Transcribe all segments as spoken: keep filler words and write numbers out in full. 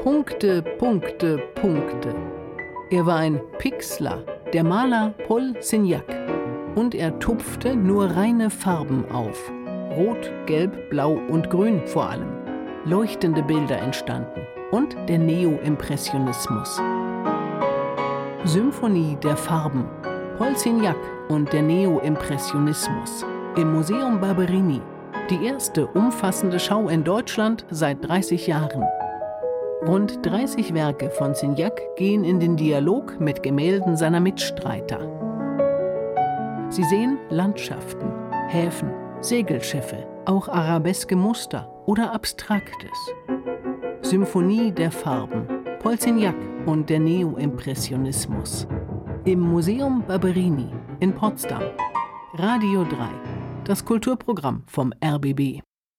Punkte, Punkte, Punkte. Er war ein Pixler, der Maler Paul Signac. Und er tupfte nur reine Farben auf. Rot, Gelb, Blau und Grün vor allem. Leuchtende Bilder entstanden. Und der Neo-Impressionismus. Symphonie der Farben. Paul Signac und der Neo-Impressionismus. Im Museum Barberini. Die erste umfassende Schau in Deutschland seit dreißig Jahren. Rund dreißig Werke von Signac gehen in den Dialog mit Gemälden seiner Mitstreiter. Sie sehen Landschaften, Häfen, Segelschiffe, auch arabeske Muster oder Abstraktes. Symphonie der Farben, Paul Signac und der Neo-Impressionismus. Im Museum Barberini in Potsdam. Radio drei, das Kulturprogramm vom R B B.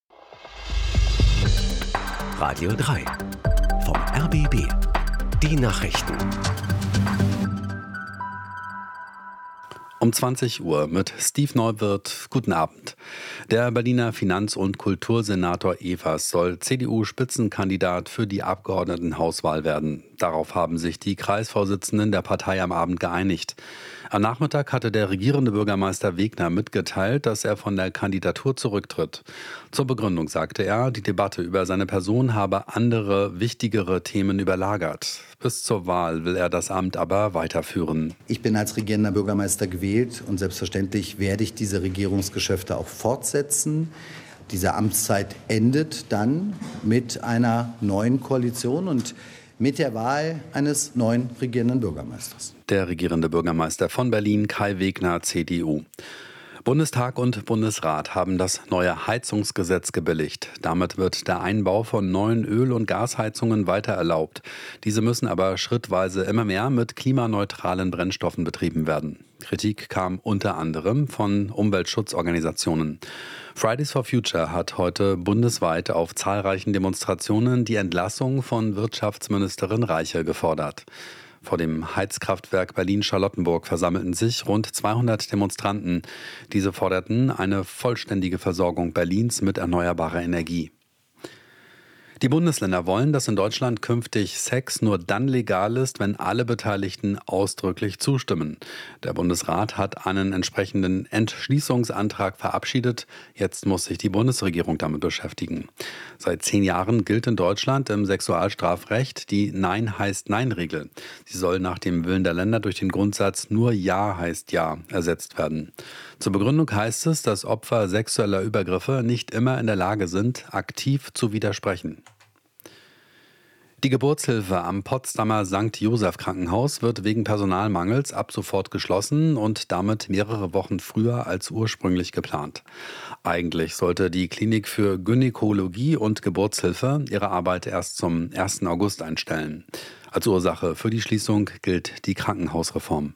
Radio drei vom R B B. Die Nachrichten. Um zwanzig Uhr mit Steve Neuwirth. Guten Abend. Der Berliner Finanz- und Kultursenator Evers soll C D U-Spitzenkandidat für die Abgeordnetenhauswahl werden. Darauf haben sich die Kreisvorsitzenden der Partei am Abend geeinigt. Am Nachmittag hatte der regierende Bürgermeister Wegner mitgeteilt, dass er von der Kandidatur zurücktritt. Zur Begründung sagte er, die Debatte über seine Person habe andere, wichtigere Themen überlagert. Bis zur Wahl will er das Amt aber weiterführen. Ich bin als regierender Bürgermeister gewählt und selbstverständlich werde ich diese Regierungsgeschäfte auch fortsetzen. Diese Amtszeit endet dann mit einer neuen Koalition und mit der Wahl eines neuen regierenden Bürgermeisters. Der regierende Bürgermeister von Berlin, Kai Wegner, C D U. Bundestag und Bundesrat haben das neue Heizungsgesetz gebilligt. Damit wird der Einbau von neuen Öl- und Gasheizungen weiter erlaubt. Diese müssen aber schrittweise immer mehr mit klimaneutralen Brennstoffen betrieben werden. Kritik kam unter anderem von Umweltschutzorganisationen. Fridays for Future hat heute bundesweit auf zahlreichen Demonstrationen die Entlassung von Wirtschaftsministerin Reiche gefordert. Vor dem Heizkraftwerk Berlin-Charlottenburg versammelten sich rund zweihundert Demonstranten. Diese forderten eine vollständige Versorgung Berlins mit erneuerbarer Energie. Die Bundesländer wollen, dass in Deutschland künftig Sex nur dann legal ist, wenn alle Beteiligten ausdrücklich zustimmen. Der Bundesrat hat einen entsprechenden Entschließungsantrag verabschiedet. Jetzt muss sich die Bundesregierung damit beschäftigen. Seit zehn Jahren gilt in Deutschland im Sexualstrafrecht die Nein heißt Nein-Regel. Sie soll nach dem Willen der Länder durch den Grundsatz nur Ja heißt Ja ersetzt werden. Zur Begründung heißt es, dass Opfer sexueller Übergriffe nicht immer in der Lage sind, aktiv zu widersprechen. Die Geburtshilfe am Potsdamer Sankt Joseph Krankenhaus wird wegen Personalmangels ab sofort geschlossen und damit mehrere Wochen früher als ursprünglich geplant. Eigentlich sollte die Klinik für Gynäkologie und Geburtshilfe ihre Arbeit erst zum ersten August einstellen. Als Ursache für die Schließung gilt die Krankenhausreform.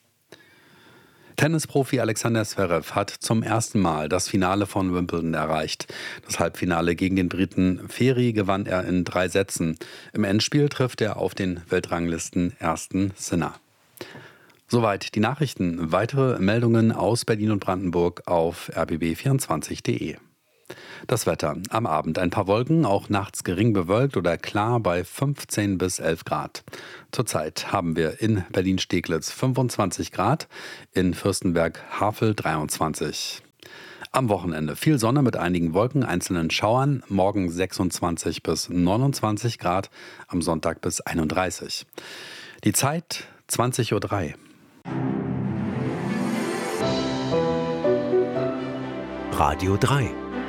Tennisprofi Alexander Zverev hat zum ersten Mal das Finale von Wimbledon erreicht. Das Halbfinale gegen den Briten Ferry gewann er in drei Sätzen. Im Endspiel trifft er auf den Weltranglisten ersten Sinner. Soweit die Nachrichten. Weitere Meldungen aus Berlin und Brandenburg auf r b b vierundzwanzig punkt d e. Das Wetter. Am Abend ein paar Wolken, auch nachts gering bewölkt oder klar bei fünfzehn bis elf Grad. Zurzeit haben wir in Berlin-Steglitz fünfundzwanzig Grad, in Fürstenberg-Havel dreiundzwanzig. Am Wochenende viel Sonne mit einigen Wolken, einzelnen Schauern, morgen sechsundzwanzig bis neunundzwanzig Grad, am Sonntag bis einunddreißig. Die Zeit zwanzig Uhr drei. Radio drei.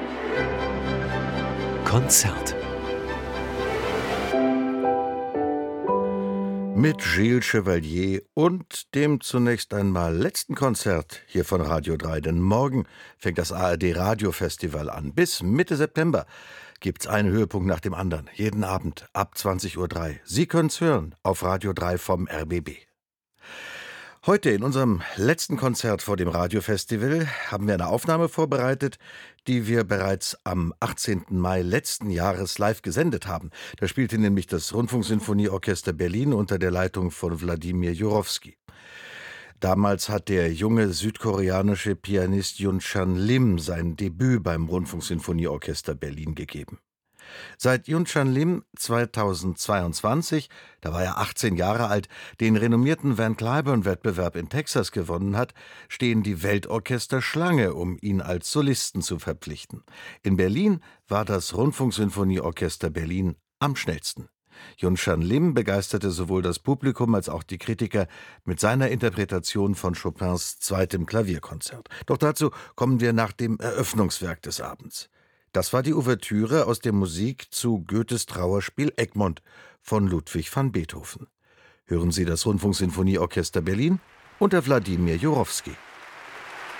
Konzert. Mit Gilles Chevalier und dem zunächst einmal letzten Konzert hier von Radio drei. Denn morgen fängt das A R D Radiofestival an. Bis Mitte September gibt's einen Höhepunkt nach dem anderen. Jeden Abend ab zwanzig Uhr drei. Sie können's hören auf Radio drei vom R B B. Heute in unserem letzten Konzert vor dem Radiofestival haben wir eine Aufnahme vorbereitet, die wir bereits am achtzehnten Mai letzten Jahres live gesendet haben. Da spielte nämlich das Rundfunksinfonieorchester Berlin unter der Leitung von Wladimir Jurowski. Damals hat der junge südkoreanische Pianist Yoon Chan Lim sein Debüt beim Rundfunksinfonieorchester Berlin gegeben. Seit Yunchan Lim zweitausendzweiundzwanzig, da war er achtzehn Jahre alt, den renommierten Van Cliburn-Wettbewerb in Texas gewonnen hat, stehen die Weltorchester Schlange, um ihn als Solisten zu verpflichten. In Berlin war das Rundfunksinfonieorchester Berlin am schnellsten. Yunchan Lim begeisterte sowohl das Publikum als auch die Kritiker mit seiner Interpretation von Chopins zweitem Klavierkonzert. Doch dazu kommen wir nach dem Eröffnungswerk des Abends. Das war die Ouvertüre aus der Musik zu Goethes Trauerspiel Egmont von Ludwig van Beethoven. Hören Sie das Rundfunksinfonieorchester Berlin unter Wladimir Jurowski.